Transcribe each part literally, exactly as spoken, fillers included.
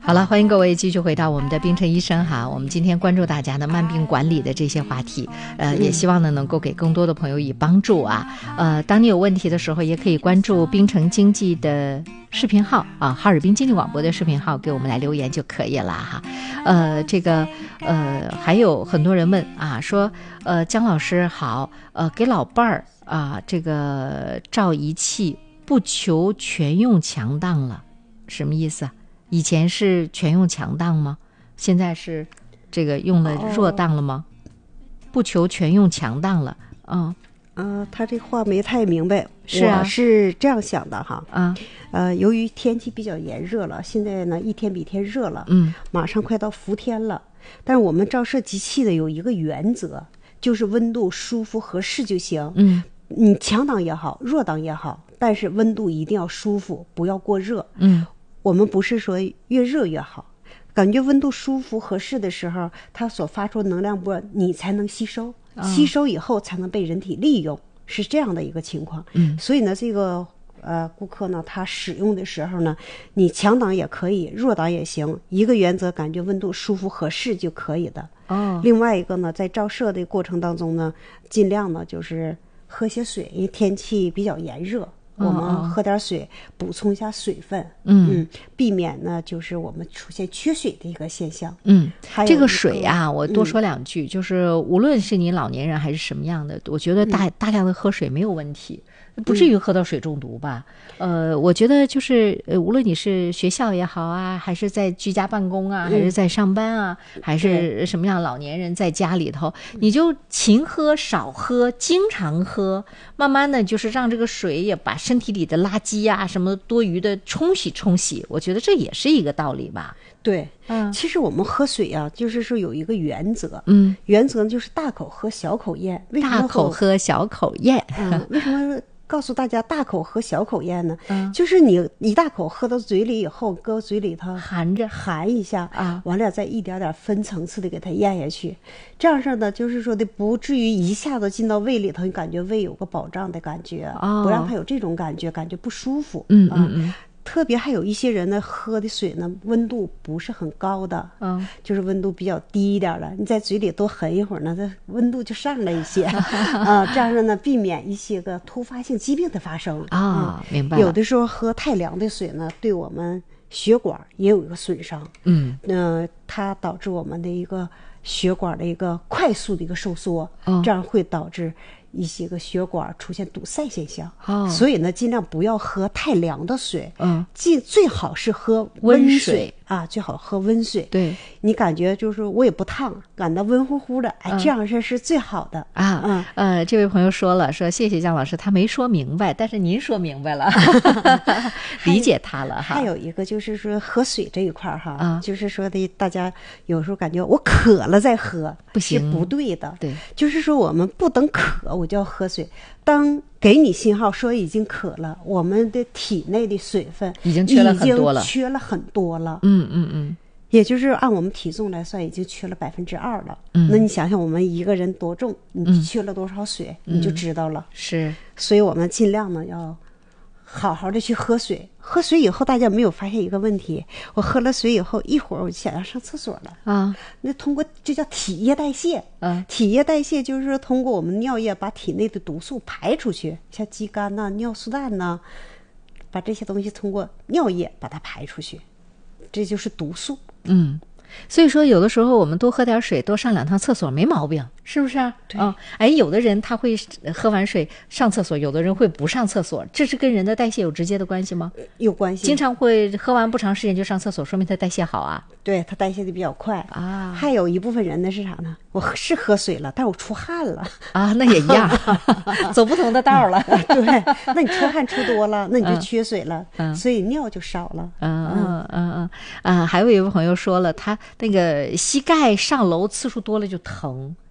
好了，欢迎各位继续回到我们的冰城医生哈。我们今天关注大家的慢病管理的这些话题，呃，也希望呢能够给更多的朋友以帮助啊。呃，当你有问题的时候，也可以关注冰城经济的视频号啊，哈尔滨经济广播的视频号，给我们来留言就可以了哈。呃，这个呃，还有很多人问啊，说呃，姜老师好，呃，给老伴儿啊，这个照仪器不求全用强档了，什么意思啊？以前是全用强档吗？现在是这个用了弱档了吗？哦、不求全用强档了，嗯。 呃，他这话没太明白， 是啊， 我是这样想的哈， 啊， 呃，由于天气比较炎热了，现在呢一天比一天热了， 嗯， 马上快到伏天了，但是我们照射机器的有一个原则，就是温度舒服合适就行， 嗯， 你强档也好，弱档也好，但是温度一定要舒服，不要过热， 嗯， 我们不是说越热越好。感觉温度舒服合适的时候，它所发出的能量波你才能吸收，哦、吸收以后才能被人体利用，是这样的一个情况。 嗯， 所以呢，这个呃顾客呢，他使用的时候呢，你强档也可以，弱档也行，一个原则，感觉温度舒服合适就可以的。 哦， 另外一个呢，在照射的过程当中呢，尽量呢就是喝些水，因为天气比较炎热。我们喝点水，补充一下水分， 嗯嗯，避免呢就是我们出现缺水的一个现象。 嗯， 还有这个水啊，我多说嗯、 两句，就是无论是你老年人还是什么样的，我觉得大、嗯、大量的喝水没有问题。不至于喝到水中毒吧？嗯、呃，我觉得就是呃，无论你是学校也好啊，还是在居家办公啊， 嗯、 还是在上班啊，还是什么样老年人在家里头，你就勤喝少喝，经常喝，慢慢的就是让这个水也把身体里的垃圾啊什么多余的冲洗冲洗，我觉得这也是一个道理吧。 对， 嗯， 其实我们喝水啊，就是说有一个原则， 嗯， 原则就是大口喝，小口咽。为什么大口喝，小口咽？ 嗯，为什么？告诉大家大口喝小口咽呢、 嗯、 就是你一大口喝到嘴里以后，搁嘴里头含着含一下啊， 完了再一点点分层次的给它咽下去，这样式呢就是说的不至于一下子进到胃里头，你感觉胃有个饱胀的感觉、 哦、 不让它有这种感觉，感觉不舒服。 嗯嗯嗯、 啊，特别还有一些人呢，喝的水呢温度不是很高的， 嗯， 就是温度比较低一点的，你在嘴里多含一会儿呢，这温度就上来一些啊，这样呢避免一些个突发性疾病的发生啊、嗯。明白了。 有的时候喝太凉的水呢，对我们血管也有一个损伤， 嗯， 呃，它导致我们的一个血管的一个快速的一个收缩， 哦、 这样会导致一些个血管出现堵塞现象， 哦、 所以呢，尽量不要喝太凉的水， 嗯， 尽最好是喝温水, 水啊，最好喝温水。 对， 你感觉就是我也不烫，感到温乎乎的，哎， 嗯、 这样式是最好的啊。 嗯， 呃，这位朋友说了，说谢谢姜老师，他没说明白，但是您说明白了，理解他了哈。 还有一个就是说喝水这一块哈， 嗯、 就是说的大家有时候感觉我渴了再喝， 不行， 是不对的。 对， 就是说我们不等渴我就要喝水，当给你信号说已经渴了，我们的体内的水分已经缺了很多了， 已经缺了很多了。 嗯嗯嗯， 也就是按我们体重来算，已经缺了百分之二了。 嗯， 那你想想我们一个人多重，你缺了多少水， 嗯、 你就知道了。 是， 所以我们尽量呢要好好的去喝水。喝水以后，大家有没有发现一个问题？我喝了水以后，一会儿我就想要上厕所了啊。 那通过这叫体液代谢。 嗯， 体液代谢就是说通过我们尿液把体内的毒素排出去，像肌酐呐、尿素氮呐，把这些东西通过尿液把它排出去，这就是毒素。 嗯。所以说有的时候我们多喝点水，多上两趟厕所没毛病，是不是啊？ 对、 哦、哎，有的人他会喝完水上厕所，有的人会不上厕所，这是跟人的代谢有直接的关系吗？ 有关系， 经常会喝完不长时间就上厕所，说明他代谢好啊。 对，他代谢的比较快啊。 还有一部分人呢是啥呢？我是喝水了，但我出汗了啊，那也一样走不同的道了对，那你出汗出多了，那你就缺水了、 嗯、 所以尿就少了。 嗯嗯嗯嗯啊，还有一位朋友说了，他那个膝盖上楼次数多了就疼，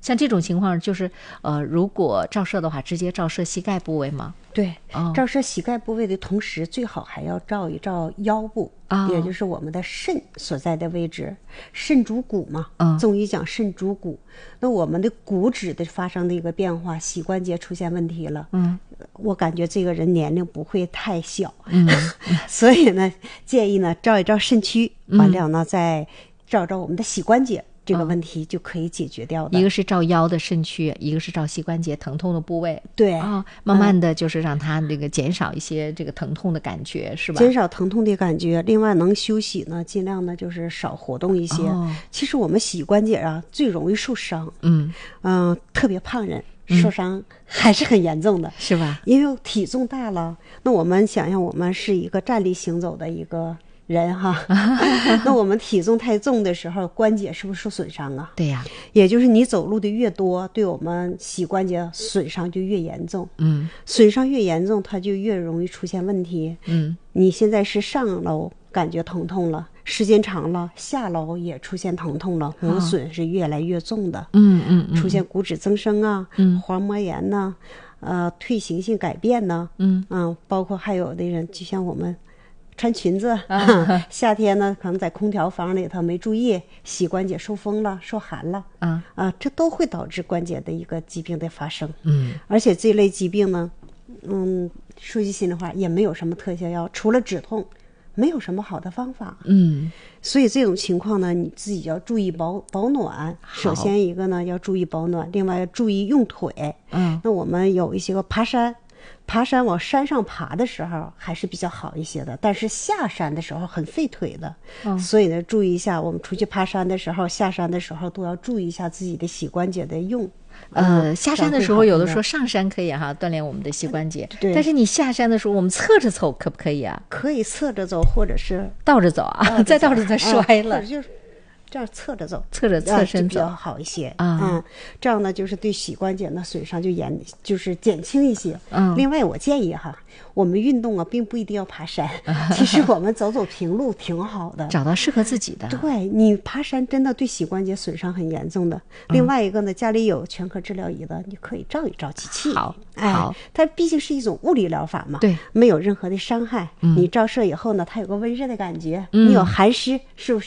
像这种情况就是呃，如果照射的话，直接照射膝盖部位吗？ 对， 哦、 照射膝盖部位的同时，最好还要照一照腰部， 哦、 也就是我们的肾所在的位置。肾主骨嘛， 嗯， 中医讲肾主骨。那我们的骨质的发生的一个变化，膝关节出现问题了， 嗯， 我感觉这个人年龄不会太小， 嗯， 所以呢，建议呢照一照肾区，完了呢、嗯、再照照我们的膝关节。这个问题就可以解决掉的、 嗯、一个是照腰的肾区，一个是照膝关节疼痛的部位。 对啊、哦，慢慢的就是让它那个减少一些这个疼痛的感觉，是吧？ 减少疼痛的感觉。另外能休息呢，尽量呢就是少活动一些。 哦、 其实我们膝关节啊最容易受伤， 嗯嗯、呃，特别胖人受伤还是很严重的， 嗯、是吧？ 因为体重大了。那我们想想，我们是一个站立行走的一个人哈，那我们体重太重的时候，关节是不是受损伤啊？ 对呀， 也就是你走路的越多，对我们膝关节损伤就越严重。 嗯， 损伤越严重，它就越容易出现问题。 嗯， 你现在是上楼感觉疼痛了，时间长了，下楼也出现疼痛了，磨损是越来越重的。 嗯嗯， 出现骨质增生啊， 嗯， 滑膜炎呐、啊，呃，退行性改变呐、啊， 嗯嗯，包括还有的人，就像我们。穿裙子，啊、夏天呢，可能在空调房里头没注意，膝关节受风了、受寒了， 啊啊，这都会导致关节的一个疾病的发生。 嗯， 而且这类疾病呢，嗯，说句心里话，也没有什么特效药，除了止痛，没有什么好的方法。 嗯， 所以这种情况呢，你自己要注意保保暖。首先一个呢，要注意保暖，另外要注意用腿。 嗯， 那我们有一些个爬山。爬山往山上爬的时候还是比较好一些的，但是下山的时候很费腿的， 嗯、 所以呢，注意一下，我们出去爬山的时候、下山的时候都要注意一下自己的膝关节的用。 呃，下山的时候有的说上山可以哈、啊，锻炼我们的膝关节， 对。 但是你下山的时候，我们侧着走可不可以啊？ 可以侧着走，或者是倒着走啊，再倒着再摔了。 啊、就是这样侧着走， 侧着侧身走、 啊、比较好一些啊。 嗯，这样呢，就是对膝关节呢损伤就严，就是减轻一些。 嗯。 另外，我建议哈，我们运动啊，并不一定要爬山，其实我们走走平路挺好的， 找到适合自己的。 对，你爬山真的对膝关节损伤很严重的。另外一个呢，家里有全科治疗仪的，你可以照一照机器。 好， 哎， 好， 它毕竟是一种物理疗法嘛， 对， 没有任何的伤害。 嗯、 你照射以后呢，它有个温热的感觉， 嗯、 你有寒湿，是不是？